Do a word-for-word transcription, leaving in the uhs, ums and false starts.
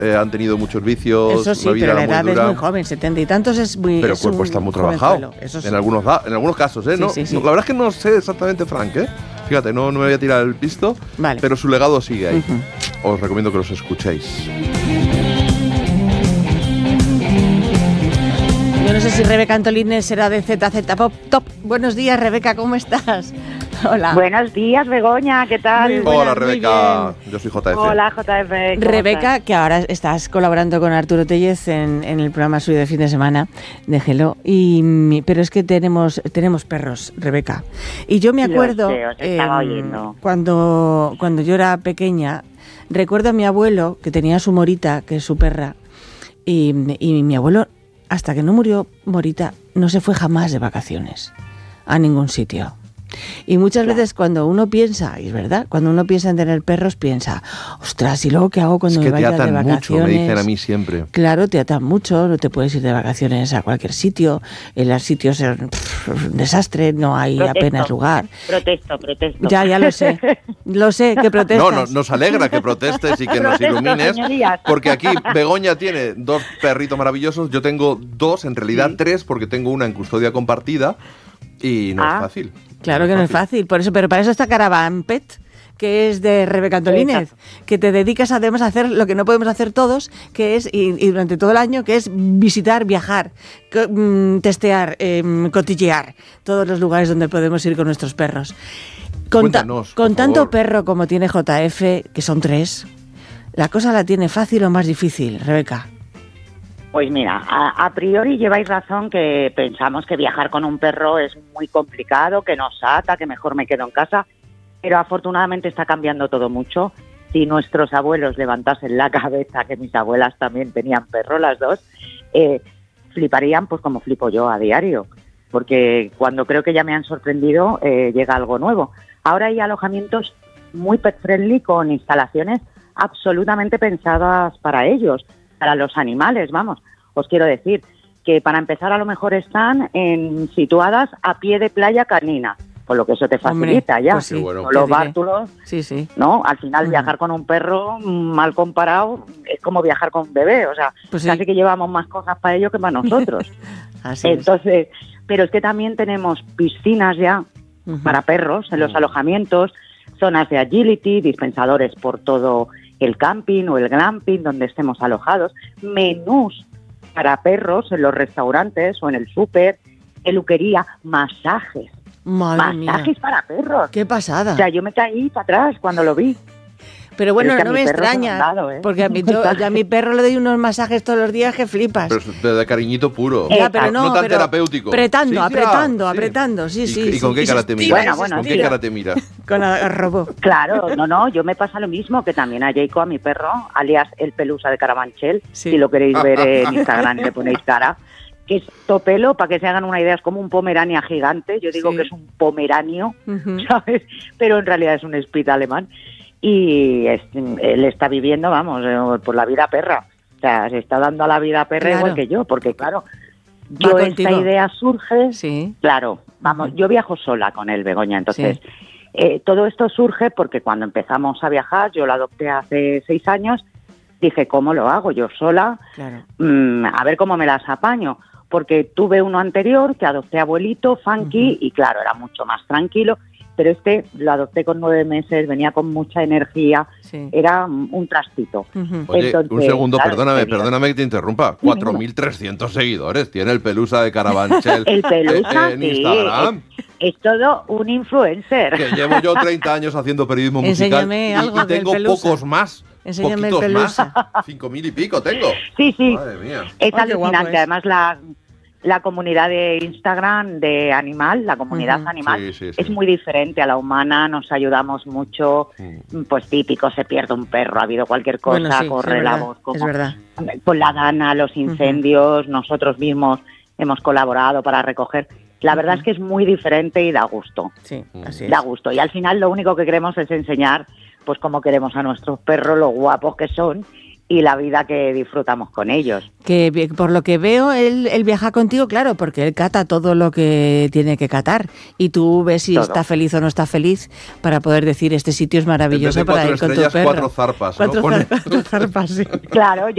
eh, han tenido muchos vicios. Eso sí, la vida pero la era edad muy es dura. muy joven, setenta y tantos es muy... Pero el es cuerpo un está muy trabajado. jovenzuelo, eso sí. En algunos, da- en algunos casos, ¿eh? Sí, no, sí, sí. no, la verdad es que no sé exactamente, Frank, ¿eh? Fíjate, no, no me voy a tirar el pisto, Vale. pero su legado sigue ahí. Uh-huh. Os recomiendo que los escuchéis. Yo no sé si Rebeca Antolínez será de Z Z Pop Top. Buenos días, Rebeca, ¿cómo estás? Hola. Buenos días, Begoña, ¿qué tal? Muy buenas, Hola, muy Rebeca. Yo soy J F. Hola, J F. ¿cómo Rebeca, estás? que ahora estás colaborando con Arturo Tellez en, en el programa suyo de fin de semana de Hello. Y, pero es que tenemos, tenemos perros, Rebeca. Y yo me Lo acuerdo, sé, os estaba oyendo. cuando, cuando yo era pequeña, recuerdo a mi abuelo, que tenía su Morita, que es su perra, y, y mi abuelo, hasta que no murió Morita, no se fue jamás de vacaciones a ningún sitio. Y muchas Claro. veces cuando uno piensa, y es verdad, cuando uno piensa en tener perros, piensa, ostras, ¿y luego qué hago cuando Es que me te vaya de atan vacaciones? mucho, me dicen a mí siempre. Claro, te atan mucho, no te puedes ir de vacaciones a cualquier sitio, en los sitios son pff, un desastre, no hay Protesto. apenas lugar. Protesto, protesto. Ya, ya lo sé, lo sé, que protestas. No, no, nos alegra que protestes y que nos Protesto, ilumines, señorías. porque aquí Begoña tiene dos perritos maravillosos, yo tengo dos, en realidad Sí. tres, porque tengo una en custodia compartida y no Ah. es fácil. Claro que no es fácil, por eso, pero para eso está Caravan Pet, que es de Rebeca Antolínez, que te dedicas además a hacer lo que no podemos hacer todos, que es, y, y durante todo el año, que es visitar, viajar, co- mm, testear, em, cotillear todos los lugares donde podemos ir con nuestros perros. Con, ta- Cuéntanos, con por tanto favor. perro como tiene J F, que son tres, ¿la cosa la tiene fácil o más difícil, Rebeca? Pues mira, a, a priori lleváis razón que pensamos que viajar con un perro es muy complicado, que nos ata, que mejor me quedo en casa, pero afortunadamente está cambiando todo mucho. Si nuestros abuelos levantasen la cabeza, que mis abuelas también tenían perro, las dos, eh, fliparían pues como flipo yo a diario, porque cuando creo que ya me han sorprendido, eh, llega algo nuevo. Ahora hay alojamientos muy pet friendly con instalaciones absolutamente pensadas para ellos, para los animales, vamos. Os quiero decir que para empezar a lo mejor están en, situadas a pie de playa canina, con lo que eso te facilita. Hombre, ya. pues sí, Qué bueno. Con los te diré. bártulos, Sí, sí. ¿no? Al final Ujú. viajar con un perro, mal comparado, es como viajar con un bebé. O sea, Pues sí. casi que llevamos más cosas para ellos que para nosotros. Así es. Entonces, pero es que también tenemos piscinas ya Ujú. para perros en los Ujú. alojamientos, zonas de agility, dispensadores por todo el camping o el glamping donde estemos alojados, menús para perros en los restaurantes o en el súper, peluquería, masajes, Madre mía, masajes para perros. qué pasada. O sea, yo me caí para atrás cuando lo vi. Pero bueno, Pero es que no a me mi perro se extraña, lo han dado, ¿eh? porque a mi, yo, yo a mi perro le doy unos masajes todos los días que flipas. Pero es de, de cariñito puro. Ya, pero no, no tan pero terapéutico. Apretando, Sí, ya, apretando, sí. apretando, sí, ¿Y, sí. ¿Y con sí, qué y se cara te estira, miras? Bueno, se bueno, ¿Con qué estira. cara te miras? Con arrobo. Claro, no, no, yo me pasa lo mismo que también a Jacob, a mi perro, alias el Pelusa de Carabanchel, Sí. si lo queréis ver en Instagram y le ponéis cara, que es topelo, para que se hagan una idea, es como un pomerania gigante, yo digo Sí. que es un pomeranio, Ujú. ¿sabes? Pero en realidad es un spitz alemán y es- él está viviendo, vamos, eh, por la vida perra, o sea, se está dando a la vida perra Claro. igual que yo, porque claro, Va yo contigo. esta idea surge, Sí. claro, vamos, yo viajo sola con él, Begoña, entonces... Sí. Eh, todo esto surge porque cuando empezamos a viajar, yo lo adopté hace seis años, dije, ¿cómo lo hago yo sola? Claro. Mm, a ver cómo me las apaño. Porque tuve uno anterior que adopté abuelito, funky, y claro, era mucho más tranquilo, pero este lo adopté con nueve meses, venía con mucha energía, Sí. era mm, un trastito. Ujú. Oye, Entonces, un segundo, claro, perdóname, sería- perdóname que te interrumpa. cuatro mil trescientos seguidores tiene el Pelusa de Carabanchel El Pelusa, eh, en sí, Instagram. Es todo un influencer. Que llevo yo treinta años haciendo periodismo musical Enséñame y, algo y del tengo Pelusa. pocos más. Enséñame el poquitos Pelusa. más. Cinco mil y pico tengo. Sí, sí. Madre mía. Es Ay, qué guapo alucinante. es. Además, la, la comunidad de Instagram de Animal, la comunidad Ujú. animal, Sí, sí, sí. es muy diferente a la humana. Nos ayudamos mucho. Mm. Pues típico, se pierde un perro, ha habido cualquier cosa, Bueno, sí, corre es la verdad, voz. Como, es verdad. Con la gana, los incendios, nosotros mismos hemos colaborado para recoger. La verdad es que es muy diferente y da gusto. Sí, Mm. así es. Da gusto. Y al final lo único que queremos es enseñar pues cómo queremos a nuestros perros, lo guapos que son y la vida que disfrutamos con ellos. Que vi- por lo que veo, él, él viaja contigo, claro, porque él cata todo lo que tiene que catar. Y tú ves si Todo. está feliz o no está feliz para poder decir, este sitio es En vez maravilloso de para cuatro ir con tu estrellas, perro. cuatro zarpas, ¿no? Cuatro, Pone- zar- cuatro zarpas, sí. Claro,